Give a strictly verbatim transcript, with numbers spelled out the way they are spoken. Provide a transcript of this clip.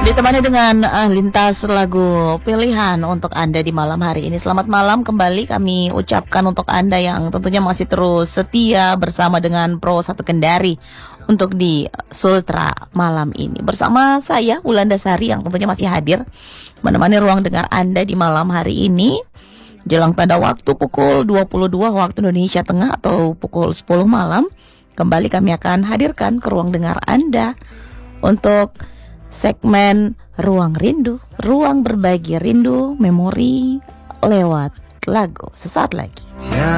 Ditemani dengan uh, lintas lagu pilihan untuk Anda di malam hari ini. Selamat malam kembali kami ucapkan untuk Anda yang tentunya masih terus setia bersama dengan Pro satu Kendari untuk di Sultra malam ini. Bersama saya Wulandasari yang tentunya masih hadir menemani ruang dengar Anda di malam hari ini. Jelang pada waktu pukul dua puluh dua waktu Indonesia Tengah atau pukul sepuluh malam, kembali kami akan hadirkan ke ruang dengar Anda untuk segmen Ruang Rindu, ruang berbagi rindu, memori lewat lagu. Sesaat lagi.